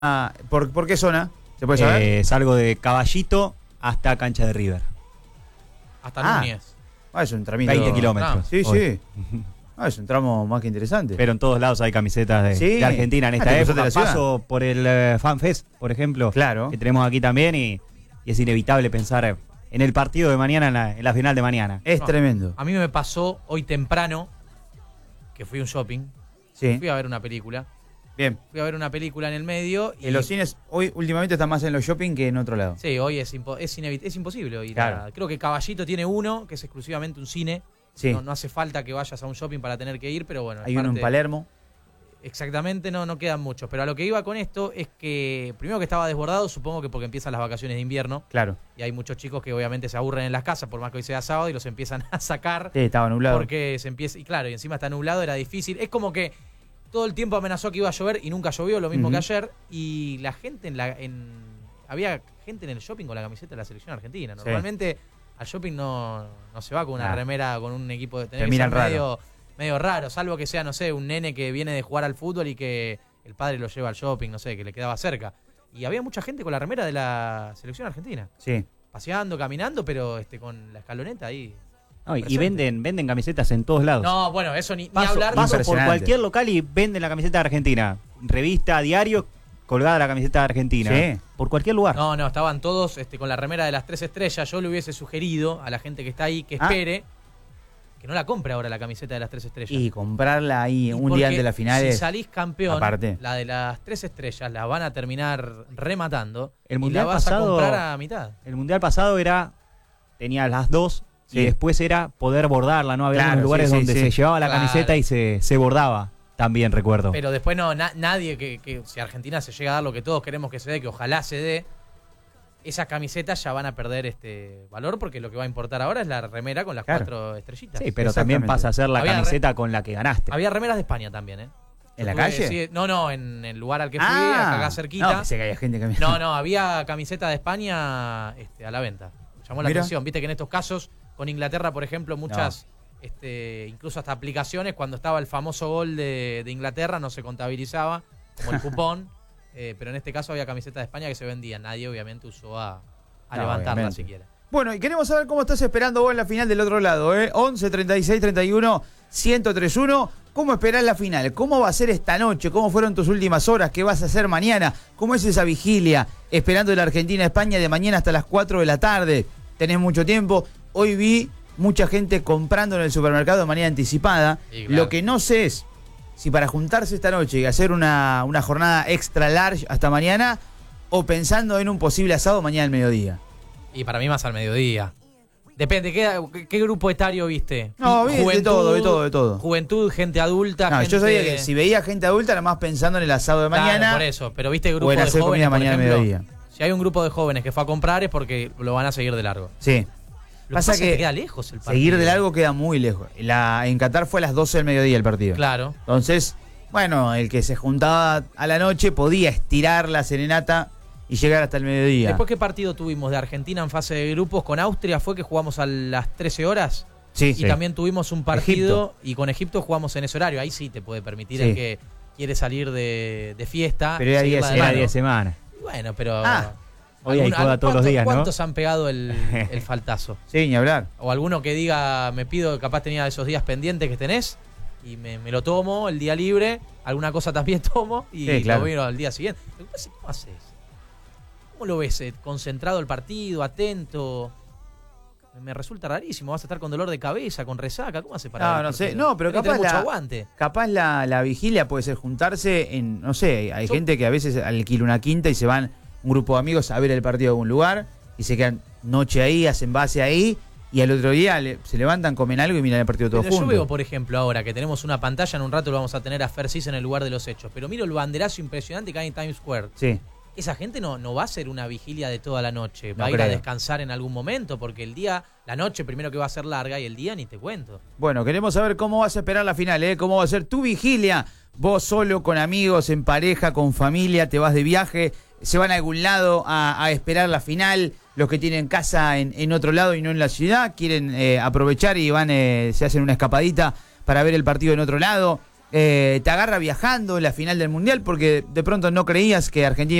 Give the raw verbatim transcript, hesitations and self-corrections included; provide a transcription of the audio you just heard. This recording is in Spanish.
Ah, ¿por, ¿Por qué zona? ¿Se puede saber? Eh, salgo de Caballito hasta Cancha de River. Hasta Ah. Núñez. Ah, es un tramito. veinte kilómetros. Sí, hoy. sí. Ah, es un tramo más que interesante. Pero en todos lados hay camisetas de, Sí. de Argentina en Ah, esta te cruzaste época. la ciudad. Paso por el eh, FanFest, por ejemplo, Claro. que tenemos aquí también, y, y es inevitable pensar en el partido de mañana, en la, en la final de mañana. Es No. tremendo. A mí me pasó hoy temprano que fui a un shopping. Sí. Fui a ver una película. Bien. Fui a ver una película en el medio. Y En los cines, hoy últimamente están más en los shopping que en otro lado. Sí, hoy es, impo es, inevit es imposible ir Claro. a- Creo que Caballito tiene uno, que es exclusivamente un cine. Sí. No, no hace falta que vayas a un shopping para tener que ir, pero bueno. es Hay uno en parte- Palermo. Exactamente, no, no quedan muchos. Pero a lo que iba con esto es que, primero que estaba desbordado, supongo que porque empiezan las vacaciones de invierno. Claro. Y hay muchos chicos que obviamente se aburren en las casas, por más que hoy sea sábado, y los empiezan a sacar. Sí, estaba nublado. Porque se empieza, y claro, y encima está nublado, era difícil. Es como que todo el tiempo amenazó que iba a llover y nunca llovió, lo mismo Ujú. que ayer. Y la gente en la. En, había gente en el shopping con la camiseta de la selección argentina. Sí. Normalmente al shopping no, no se va con una Ah. remera, con un equipo de Te tener que miran ser raro. medio, medio raro, salvo que sea, no sé, un nene que viene de jugar al fútbol y que el padre lo lleva al shopping, no sé, que le quedaba cerca. Y había mucha gente con la remera de la selección argentina. Sí. Paseando, caminando, pero este con la escaloneta ahí. No, y y presente. venden, venden camisetas en todos lados. No, bueno, eso ni, ni Paso, hablar. paso por Impresionante. cualquier local y venden la camiseta de Argentina. Revista, diario, colgada la camiseta de Argentina. Sí. Por cualquier lugar. No, no, estaban todos este, con la remera de las tres estrellas. Yo le hubiese sugerido a la gente que está ahí que Ah. espere, que no la compre ahora la camiseta de las tres estrellas. Y comprarla ahí Y un porque día antes de la final si es- salís campeón, aparte. la de las tres estrellas la van a terminar rematando El y mundial la vas pasado- a comprar a mitad. El mundial pasado era. Tenía las dos. Sí. Y después era poder bordarla, ¿no? Había Claro, algunos lugares sí, sí, donde sí. se llevaba la Claro. camiseta y se, se bordaba. También recuerdo. Pero después no, na- nadie que, que si Argentina se llega a dar lo que todos queremos que se dé, que ojalá se dé, esas camisetas ya van a perder este valor porque lo que va a importar ahora es la remera con las Claro. cuatro estrellitas. Sí, pero también Exactamente. pasa a ser la Había re- camiseta con la que ganaste. Había remeras de España también, ¿eh? ¿En la Tuve- calle? sí, no, no, en el lugar al que fui, Ah, acá no, cerquita. pensé que había gente que No, no, había camiseta de España este, a la venta. Llamó la Mira. atención. Viste que en estos casos, con Inglaterra, por ejemplo, muchas, este, incluso hasta aplicaciones, cuando estaba el famoso gol de, de Inglaterra, no se contabilizaba como el cupón. eh, pero en este caso había camiseta de España que se vendía. Nadie, obviamente, usó a, a No, levantarla obviamente. siquiera. Bueno, y queremos saber cómo estás esperando vos en la final del otro lado, ¿eh? once, treinta y seis, treinta y uno, ciento tres uno. ¿Cómo esperás la final? ¿Cómo va a ser esta noche? ¿Cómo fueron tus últimas horas? ¿Qué vas a hacer mañana? ¿Cómo es esa vigilia esperando la Argentina-España de mañana hasta las cuatro de la tarde? ¿Tenés mucho tiempo? Hoy vi mucha gente comprando en el supermercado de manera anticipada. Sí, claro. Lo que no sé es si para juntarse esta noche y hacer una, una jornada extra large hasta mañana o pensando en un posible asado mañana al mediodía. Y para mí más al mediodía. Depende, ¿qué, qué grupo etario viste? No, vi de todo, de todo, de todo. Juventud, gente adulta. No, gente... yo sabía que si veía gente adulta era más pensando en el asado de Claro, mañana por eso, pero viste grupo o en de hacer jóvenes, comida por mañana al ejemplo, mediodía. si hay un grupo de jóvenes que fue a comprar es porque lo van a seguir de largo. Sí. Lo Pasa pasa es que te queda lejos el partido. Seguir de largo queda muy lejos. La, en Qatar fue a las doce del mediodía el partido. Claro. Entonces, bueno, el que se juntaba a la noche podía estirar la serenata y llegar hasta el mediodía. Después, ¿qué partido tuvimos de Argentina en fase de grupos con Austria? Fue que jugamos a las trece horas. Sí, Y sí. también tuvimos un partido y con Egipto jugamos en ese horario. Ahí sí te puede permitir Sí. el que quiere salir de, de fiesta. Pero era seguirla diez de Era mano. diez semanas. Y bueno, pero... Ah. Hoy hay algún- joda todos los ¿cuántos- días, ¿no? ¿Cuántos han pegado el, el faltazo? Sí, ni hablar. O alguno que diga, me pido, capaz tenía esos días pendientes que tenés y me, me lo tomo el día libre, alguna cosa también tomo y Sí, claro. lo miro al día siguiente. Lo que pasa es, ¿cómo haces? ¿Cómo lo ves? eh? ¿Concentrado el partido, atento? Me resulta rarísimo. ¿Vas a estar con dolor de cabeza, con resaca? ¿Cómo haces para No, ver el no sé. partido? No, pero Tenés que capaz tener mucho la, aguante. capaz la, la vigilia puede ser juntarse en, no sé, hay Yo- gente que a veces alquila una quinta y se van un grupo de amigos a ver el partido a algún lugar y se quedan noche ahí, hacen base ahí y al otro día le- se levantan, comen algo y miran el partido todos Pero yo juntos. veo, por ejemplo, ahora que tenemos una pantalla, en un rato lo vamos a tener a Fer Cis en el lugar de los hechos. Pero miro el banderazo impresionante que hay en Times Square. Sí. Esa gente no, no va a hacer una vigilia de toda la noche, va No a ir a creo. descansar en algún momento, porque el día, la noche primero que va a ser larga y el día ni te cuento. Bueno, queremos saber cómo vas a esperar la final, ¿eh? ¿Cómo va a ser tu vigilia? Vos solo, con amigos, en pareja, con familia, te vas de viaje, se van a algún lado a, a esperar la final. Los que tienen casa en, en otro lado y no en la ciudad, quieren eh, aprovechar y van, eh, se hacen una escapadita para ver el partido en otro lado. Eh, ¿Te agarra viajando en la final del Mundial? Porque de pronto no creías que Argentina